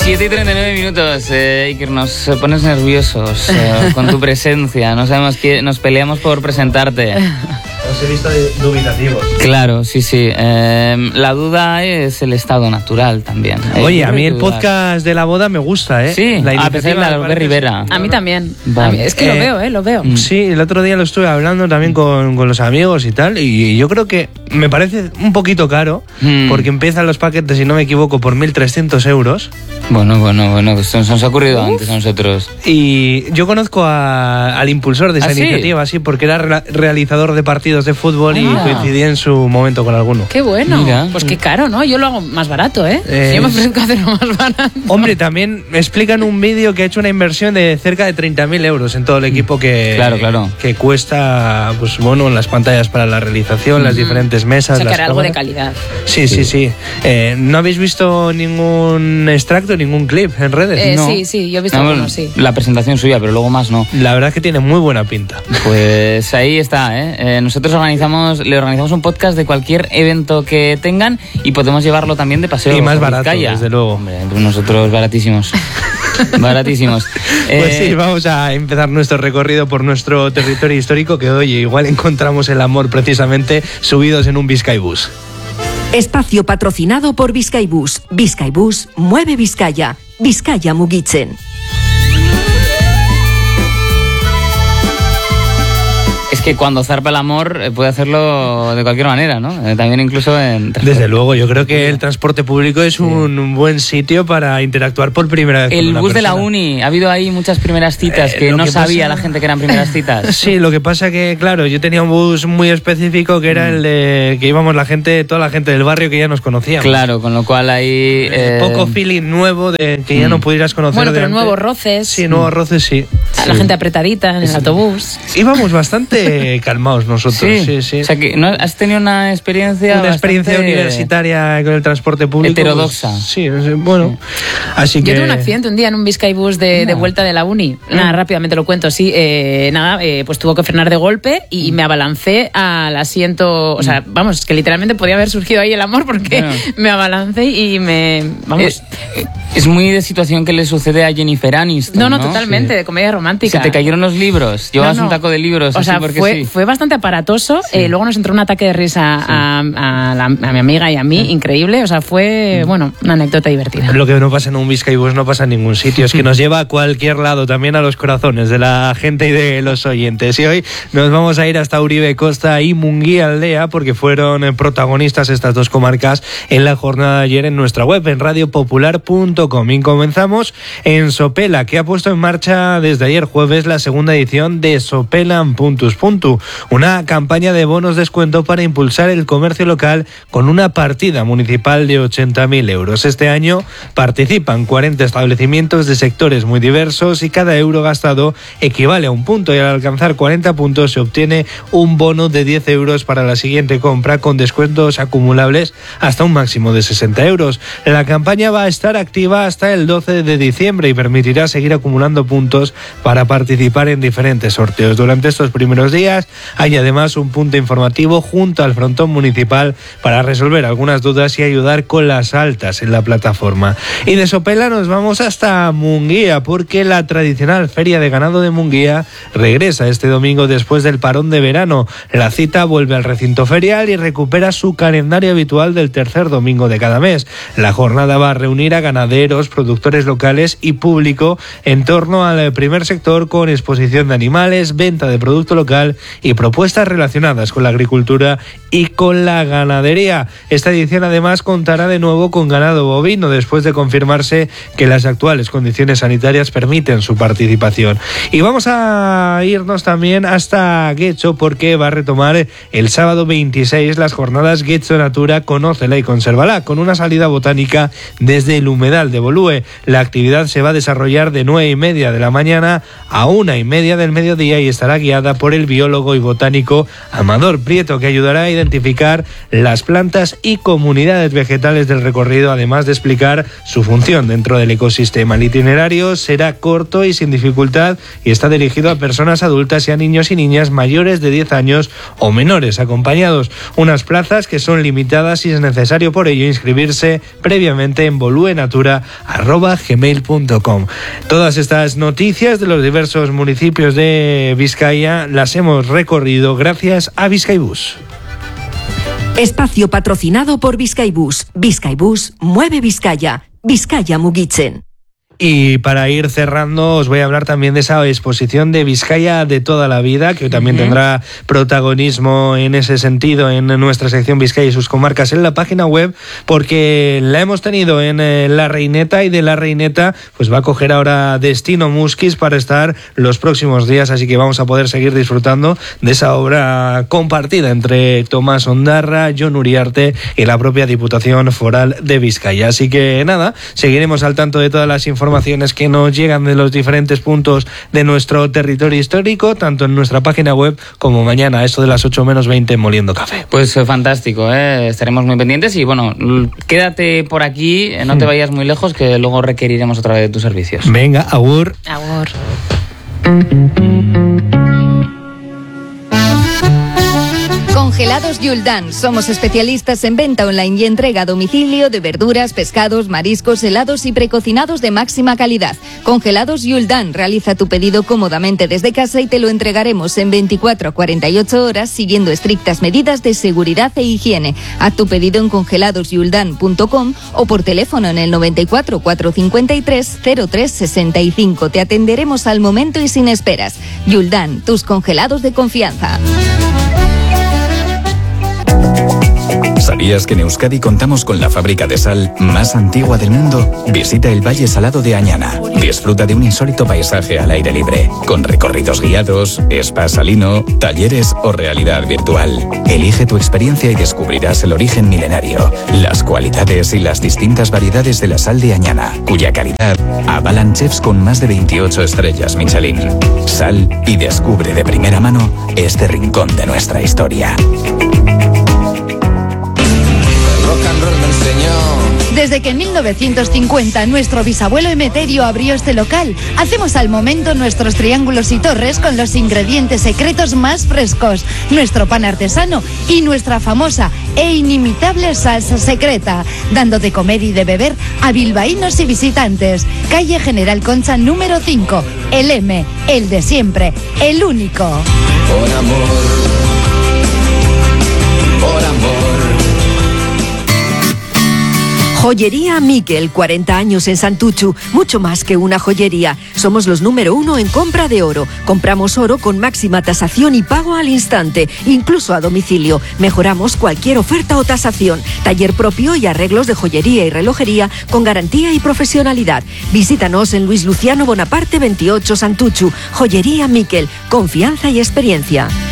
7:39, Iker, nos pones nerviosos con tu presencia. No sabemos qué, nos peleamos por presentarte. Os he visto dubitativos. Claro, sí. La duda es el estado natural también. Oye, a mí el podcast de la boda me gusta, ¿eh? Sí, a pesar de la Albert Rivera. A mí también. Vale. Es que lo veo. Sí, el otro día lo estuve hablando también con los amigos y tal, y yo creo que me parece un poquito caro, porque empiezan los paquetes, si no me equivoco, por 1.300 euros. Bueno, pues nos ha ocurrido antes a nosotros. Y yo conozco al impulsor de esa iniciativa, sí, porque era realizador de partidos de fútbol y coincidí en su momento con alguno. Qué bueno. Mira. Pues qué caro, ¿no? Yo lo hago más barato, ¿eh? Yo me ofrezco a hacerlo más barato. Hombre, también me explican un vídeo que ha hecho una inversión de cerca de 30.000 euros en todo el equipo que cuesta, pues bueno, las pantallas para la realización, las diferentes mesas. O sea, que las era algo de cámaras. calidad. Sí. ¿No habéis visto ningún extracto, ningún clip en redes? No. Sí, yo he visto algunos, sí. La presentación suya, pero luego más no. La verdad es que tiene muy buena pinta. Pues ahí está, ¿eh? Nosotros le organizamos un podcast de cualquier evento que tengan y podemos llevarlo también de paseo. Y más por barato, Vizcaya. desde luego. Hombre, pues nosotros baratísimos. Baratísimos. Pues sí, vamos a empezar nuestro recorrido por nuestro territorio histórico, que hoy igual encontramos el amor precisamente subidos en un Bizkaibus. Espacio patrocinado por Bizkaibus. Bizkaibus mueve Vizcaya. Vizcaya mugitzen. Es que cuando zarpa el amor puede hacerlo de cualquier manera, ¿no? También incluso en... Desde luego, yo creo que el transporte público es un buen sitio para interactuar por primera vez con El una bus persona. de la uni, ha habido ahí muchas primeras citas que no sabía la gente que eran primeras citas. Sí, lo que pasa que, claro, yo tenía un bus muy específico que era el de que íbamos toda la gente del barrio que ya nos conocíamos. Claro, con lo cual ahí... Poco feeling nuevo de que ya no pudieras conocer. Bueno, pero de nuevos antes. roces. Sí, nuevos roces, sí. La gente apretadita en el autobús. Íbamos bastante calmados nosotros, sí. O sea, que ¿no? ¿Has tenido una experiencia universitaria con el transporte público? Heterodoxa. Pues, sí, bueno. Así que... Yo tuve un accidente un día en un Bizkaibus de vuelta de la uni. Nada, rápidamente lo cuento, sí. Pues tuvo que frenar de golpe y me abalancé al asiento. O sea, vamos, que literalmente podía haber surgido ahí el amor porque me abalancé y me... Vamos. Es muy de situación que le sucede a Jennifer Aniston, No, totalmente, de comedia romántica. Se te cayeron los libros, llevas un taco de libros. O sea, fue bastante aparatoso. Luego nos entró un ataque de risa a mi amiga y a mí, increíble. O sea, fue, una anécdota divertida. Lo que no pasa en un Bizkaibus no pasa en ningún sitio, es que nos lleva a cualquier lado, también a los corazones de la gente y de los oyentes. Y hoy nos vamos a ir hasta Uribe Costa y Munguía Aldea, porque fueron protagonistas estas dos comarcas en la jornada de ayer en nuestra web, en radiopopular.com. Y comenzamos en Sopela, que ha puesto en marcha desde ayer jueves la segunda edición de Sopelan Puntus Puntu, una campaña de bonos descuento para impulsar el comercio local con una partida municipal de 80.000 euros. Este año participan 40 establecimientos de sectores muy diversos y cada euro gastado equivale a un punto, y al alcanzar 40 puntos se obtiene un bono de 10 euros para la siguiente compra con descuentos acumulables hasta un máximo de 60 euros. La campaña va a estar activa hasta el 12 de diciembre y permitirá seguir acumulando puntos para participar en diferentes sorteos. Durante estos primeros días hay además un punto informativo junto al frontón municipal para resolver algunas dudas y ayudar con las altas en la plataforma. Y de Sopela nos vamos hasta Munguía, porque la tradicional Feria de Ganado de Munguía regresa este domingo después del parón de verano. La cita vuelve al recinto ferial y recupera su calendario habitual del tercer domingo de cada mes. La jornada va a reunir a ganaderos, productores locales y público en torno al primer sector, con exposición de animales, venta de producto local y propuestas relacionadas con la agricultura y con la ganadería. Esta edición además contará de nuevo con ganado bovino, después de confirmarse que las actuales condiciones sanitarias permiten su participación. Y vamos a irnos también hasta Getxo, porque va a retomar el sábado 26 las jornadas Getxo Natura Conócela y Consérvala, con una salida botánica desde el humedal de Bolúe. La actividad se va a desarrollar de 9:30 de la mañana mañana a 1:30 del mediodía y estará guiada por el biólogo y botánico Amador Prieto, que ayudará a identificar las plantas y comunidades vegetales del recorrido, además de explicar su función dentro del ecosistema. El itinerario será corto y sin dificultad y está dirigido a personas adultas y a niños y niñas mayores de 10 años o menores acompañados. Unas plazas que son limitadas y es necesario por ello inscribirse previamente en boluenatura@gmail.com. Todas estas noticias de los diversos municipios de Vizcaya las hemos recorrido gracias a Bizkaibus. Espacio patrocinado por Bizkaibus. Bizkaibus mueve Vizcaya. Vizcaya mugitzen. Y para ir cerrando, os voy a hablar también de esa exposición de Vizcaya de toda la vida, que también tendrá protagonismo en ese sentido en nuestra sección Vizcaya y sus comarcas en la página web, porque la hemos tenido en La Reineta, y de La Reineta pues va a coger ahora destino Musquis para estar los próximos días, así que vamos a poder seguir disfrutando de esa obra compartida entre Tomás Ondarra, Jon Uriarte y la propia Diputación Foral de Vizcaya. Así que nada, seguiremos al tanto de todas las informaciones que nos llegan de los diferentes puntos de nuestro territorio histórico, tanto en nuestra página web como mañana, a eso de las 8:20 en Moliendo Café. Pues fantástico, estaremos muy pendientes y bueno, quédate por aquí, no te vayas muy lejos, que luego requeriremos otra vez de tus servicios. Venga, agur. Agur. Congelados Yuldan. Somos especialistas en venta online y entrega a domicilio de verduras, pescados, mariscos, helados y precocinados de máxima calidad. Congelados Yuldan. Realiza tu pedido cómodamente desde casa y te lo entregaremos en 24 a 48 horas siguiendo estrictas medidas de seguridad e higiene. Haz tu pedido en congeladosyuldan.com o por teléfono en el 94 453 0365. Te atenderemos al momento y sin esperas. Yuldan, tus congelados de confianza. ¿Sabías que en Euskadi contamos con la fábrica de sal más antigua del mundo? Visita el Valle Salado de Añana. Disfruta de un insólito paisaje al aire libre, con recorridos guiados, spa salino, talleres o realidad virtual. Elige tu experiencia y descubrirás el origen milenario, las cualidades y las distintas variedades de la sal de Añana, cuya calidad avalan chefs con más de 28 estrellas Michelin. Sal y descubre de primera mano este rincón de nuestra historia. Desde que en 1950 nuestro bisabuelo Emeterio abrió este local, hacemos al momento nuestros triángulos y torres con los ingredientes secretos más frescos, nuestro pan artesano y nuestra famosa e inimitable salsa secreta, dando de comer y de beber a bilbaínos y visitantes. Calle General Concha número 5, el M, el de siempre, el único. Por amor, por amor. Joyería Miquel, 40 años en Santuchu, mucho más que una joyería. Somos los número 1 en compra de oro. Compramos oro con máxima tasación y pago al instante, incluso a domicilio. Mejoramos cualquier oferta o tasación. Taller propio y arreglos de joyería y relojería con garantía y profesionalidad. Visítanos en Luis Luciano Bonaparte 28 Santuchu. Joyería Miquel, confianza y experiencia.